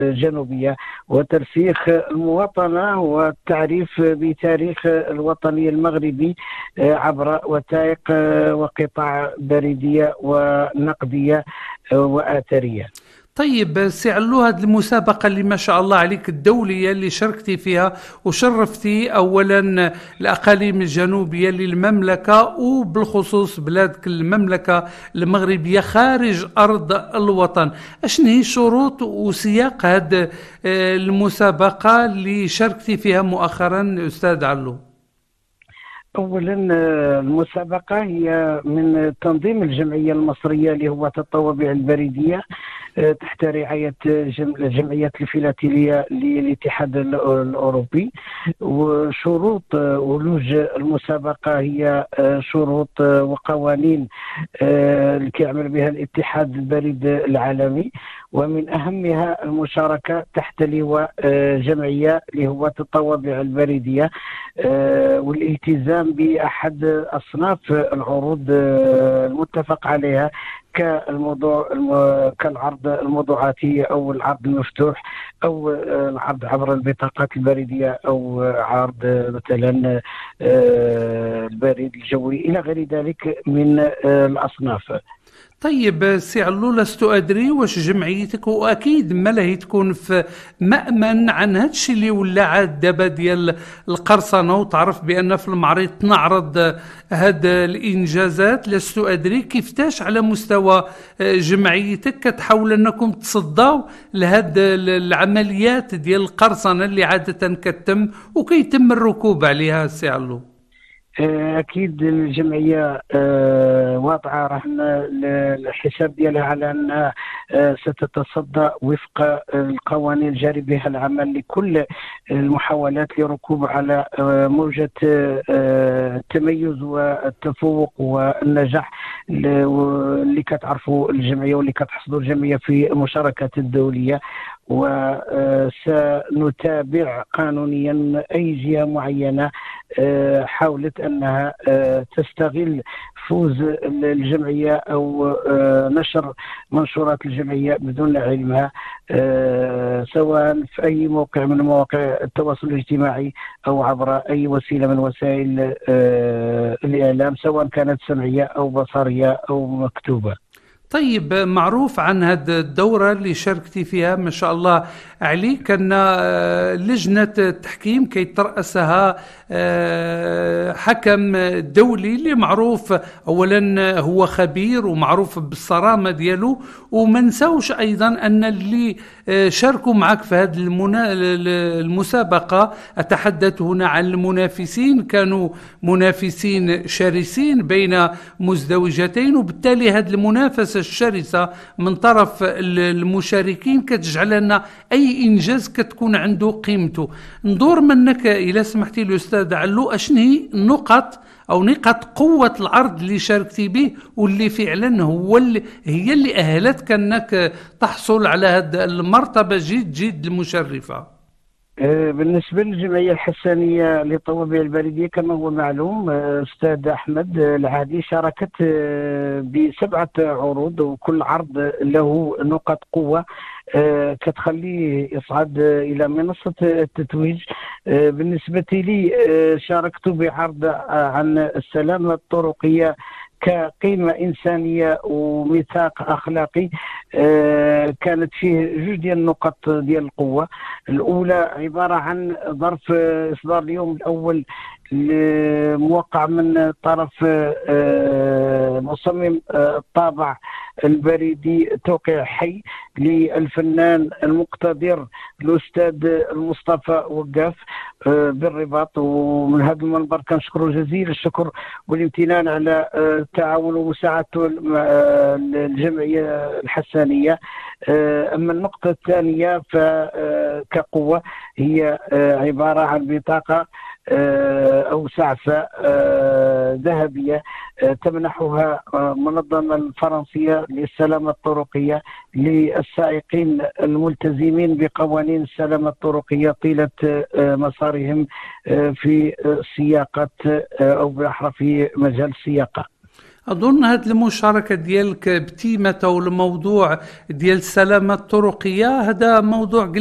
الجنوبية، وترسيخ المواطنة والتعريف بتاريخ الوطني المغربي عبر وثائق وقطع بريدية ونقدية وآثرية. طيب سي علو، هذه المسابقة اللي ما شاء الله عليك الدولية اللي شاركتي فيها وشرفتي أولا الأقاليم الجنوبية للمملكة وبالخصوص بلادك المملكة المغربية خارج أرض الوطن، أشن هي شروط وسياق هذه المسابقة اللي شاركتي فيها مؤخرا أستاذ علو؟ أولا المسابقة هي من تنظيم الجمعية المصرية لهواة الطوابع البريدية تحت رعاية جمعية الفيلاتيلية للاتحاد الأوروبي. وشروط ولوج المسابقة هي شروط وقوانين اللي كيعمل بها الاتحاد البريد العالمي، ومن أهمها المشاركة تحت لواء جمعية لهواة الطوابع البريدية والالتزام بأحد أصناف العروض المتفق عليها كالعرض الموضوعاتي أو العرض المفتوح أو العرض عبر البطاقات البريدية أو عرض مثلا البريد الجوي إلى غير ذلك من الأصناف. طيب سي علو، لست أدري واش جمعيتك، وأكيد ما لا هي تكون في مأمن عن هادشي اللي ولا عاد دابا ديال القرصنة، وتعرف بأن في المعرض تنعرض هاد الإنجازات. لست أدري كيفتاش على مستوى جمعيتك كتحاول أنكم تصداو لهاد العمليات ديال القرصنة اللي عادة كتم وكيتم الركوب عليها سي علو؟ أكيد الجمعية واضعة رهن الحساب ديالها على أنها ستتصدى وفق القوانين الجاري بها العمل لكل المحاولات لركوب على موجة التميز والتفوق والنجاح اللي كتعرفوا الجمعية واللي كتحصدوا الجمعية في المشاركات الدولية. وسنتابع قانونيا أي جهة معينة حاولت أنها تستغل فوز الجمعية أو نشر منشورات الجمعية بدون علمها، سواء في أي موقع من مواقع التواصل الاجتماعي أو عبر أي وسيلة من وسائل الإعلام، سواء كانت سمعية أو بصرية أو مكتوبة. طيب معروف عن هذه الدورة اللي شاركتي فيها ما شاء الله عليك أن لجنة التحكيم كي ترأسها حكم دولي اللي معروف أولا هو خبير ومعروف بالصرامة ديالو، وما نساوش أيضا أن اللي شاركوا معك في هذه المسابقة، أتحدث هنا عن المنافسين، كانوا منافسين شرسين بين مزدوجتين، وبالتالي هذه المنافسة الشرسة من طرف المشاركين كتجعل لنا أي إنجاز كتكون عنده قيمته. ندور منك إلى سمحتي الأستاذ علو، أشن هي نقط أو نقاط قوة العرض اللي شاركتي به واللي فعلا هي اللي أهلتك أنك تحصل على هذه المرتبة جد المشرفة؟ بالنسبة للجمعية الحسانية للطوابع البريدية كما هو معلوم، أستاذ أحمد العادي شاركت ب7 عروض، وكل عرض له نقاط قوة كتخليه يصعد إلى منصة التتويج. بالنسبة لي شاركت بعرض عن السلامة الطرقية كقيمة إنسانية وميثاق أخلاقي، كانت فيه 2 ديال النقط ديال القوة. الأولى عبارة عن ظرف إصدار اليوم الأول موقع من طرف مصمم الطابع البريدي توقيع حي للفنان المقتدر الأستاذ المصطفى وقاف بالرباط. ومن هذا المنبر كنشكره جزيل الشكر والامتنان على التعاون ومساعدته الجمعية الحسانية. أما النقطة الثانية فكقوة هي عبارة عن بطاقة أو سعفة ذهبية تمنحها المنظمة الفرنسية للسلامة الطرقية للسائقين الملتزمين بقوانين السلامة الطرقية طيلة مسارهم في السياقة أو بالأحرى في مجال السياقة. أظن هاد المشاركة ديالك بتيمة والموضوع ديال السلامة الطرقية هذا موضوع